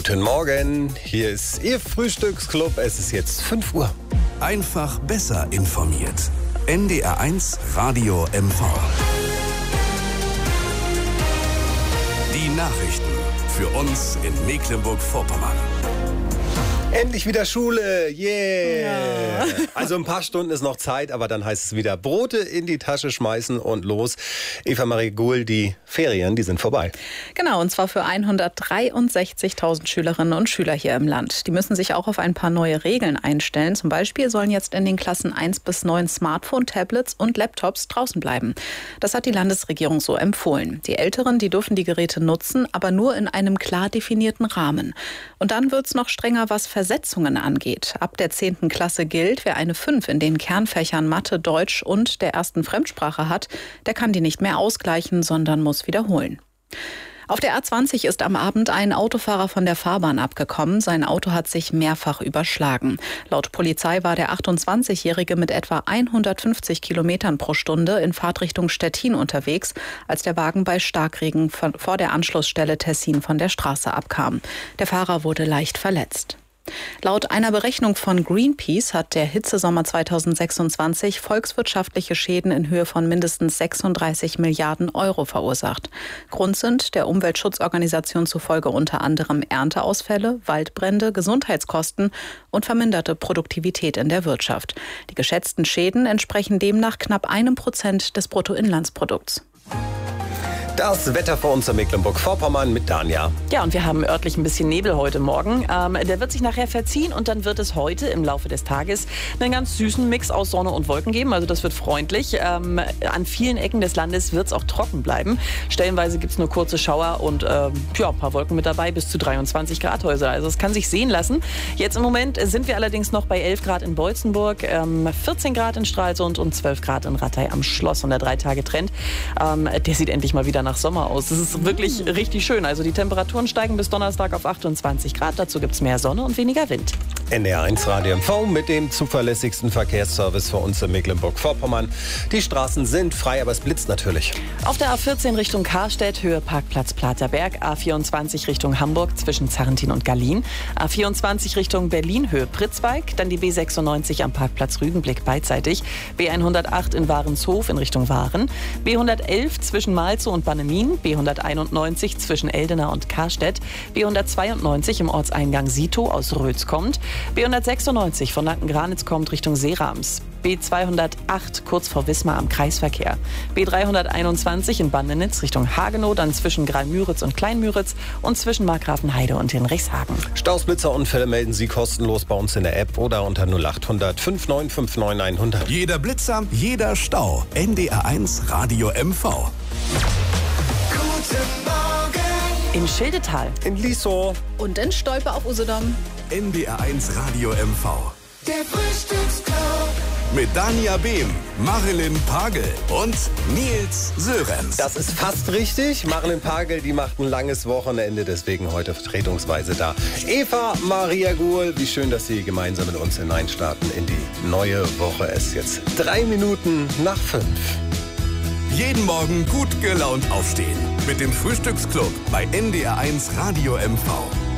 Guten Morgen, hier ist Ihr Frühstücksclub. Es ist jetzt 5 Uhr. Einfach besser informiert. NDR1 Radio MV. Die Nachrichten für uns in Mecklenburg-Vorpommern. Endlich wieder Schule, yeah! Ja. Also ein paar Stunden ist noch Zeit, aber dann heißt es wieder Brote in die Tasche schmeißen und los. Eva-Marie Guhl, die Ferien, die sind vorbei. Genau, und zwar für 163.000 Schülerinnen und Schüler hier im Land. Die müssen sich auch auf ein paar neue Regeln einstellen. Zum Beispiel sollen jetzt in den Klassen 1 bis 9 Smartphone, Tablets und Laptops draußen bleiben. Das hat die Landesregierung so empfohlen. Die Älteren, die dürfen die Geräte nutzen, aber nur in einem klar definierten Rahmen. Und dann wird es noch strenger, was Versetzungen angeht. Ab der 10. Klasse gilt, wer eine 5 in den Kernfächern Mathe, Deutsch und der ersten Fremdsprache hat, der kann die nicht mehr ausgleichen, sondern muss wiederholen. Auf der A20 ist am Abend ein Autofahrer von der Fahrbahn abgekommen. Sein Auto hat sich mehrfach überschlagen. Laut Polizei war der 28-Jährige mit etwa 150 Kilometern pro Stunde in Fahrtrichtung Stettin unterwegs, als der Wagen bei Starkregen vor der Anschlussstelle Tessin von der Straße abkam. Der Fahrer wurde leicht verletzt. Laut einer Berechnung von Greenpeace hat der Hitzesommer 2026 volkswirtschaftliche Schäden in Höhe von mindestens 36 Milliarden Euro verursacht. Grund sind der Umweltschutzorganisation zufolge unter anderem Ernteausfälle, Waldbrände, Gesundheitskosten und verminderte Produktivität in der Wirtschaft. Die geschätzten Schäden entsprechen demnach knapp 1% des Bruttoinlandsprodukts. Das Wetter für uns in Mecklenburg-Vorpommern mit Danja. Ja, und wir haben örtlich ein bisschen Nebel heute Morgen. Der wird sich nachher verziehen und dann wird es heute im Laufe des Tages einen ganz süßen Mix aus Sonne und Wolken geben. Also das wird freundlich. An vielen Ecken des Landes wird es auch trocken bleiben. Stellenweise gibt es nur kurze Schauer und ein paar Wolken mit dabei, bis zu 23 Grad heute. Also es kann sich sehen lassen. Jetzt im Moment sind wir allerdings noch bei 11 Grad in Beutzenburg, 14 Grad in Stralsund und 12 Grad in Rattay am Schloss. Und der 3-Tage-Trend, der sieht endlich mal wieder nach Sommer aus. Das ist wirklich richtig schön. Also die Temperaturen steigen bis Donnerstag auf 28 Grad. Dazu gibt es mehr Sonne und weniger Wind. NDR1 Radio MV mit dem zuverlässigsten Verkehrsservice für uns in Mecklenburg-Vorpommern. Die Straßen sind frei, aber es blitzt natürlich. Auf der A14 Richtung Karstedt, Höhe Parkplatz Platerberg. A24 Richtung Hamburg zwischen Zarrentin und Gallien. A24 Richtung Berlin, Höhe Pritzwalk. Dann die B96 am Parkplatz Rügenblick beidseitig. B108 in Warenshof in Richtung Waren. B111 zwischen Malzow und Bannemin. B191 zwischen Eldena und Karstedt. B192 im Ortseingang Sito aus Rötz kommt. B196 von Lanken-Granitz kommt Richtung Seerams. B208 kurz vor Wismar am Kreisverkehr. B321 in Bandenitz Richtung Hagenow, dann zwischen Graal-Müritz und Klein-Müritz und zwischen Markgrafenheide und Hinrichshagen. Staus, Blitzerunfälle melden Sie kostenlos bei uns in der App oder unter 0800 5959 100. Jeder Blitzer, jeder Stau. NDR1 Radio MV. Guten Morgen! In Schildetal. In Lieshow. Und in Stolpe auf Usedom. NDR1 Radio MV. Der Frühstücksclub. Mit Danja Behm, Marilyn Pagel und Nils Sörenz. Das ist fast richtig. Marilyn Pagel, die macht ein langes Wochenende, deswegen heute vertretungsweise da. Eva Maria Guhl, wie schön, dass Sie gemeinsam mit uns hineinstarten in die neue Woche. Es ist jetzt 3 Minuten nach 5. Jeden Morgen gut gelaunt aufstehen. Mit dem Frühstücksclub bei NDR1 Radio MV.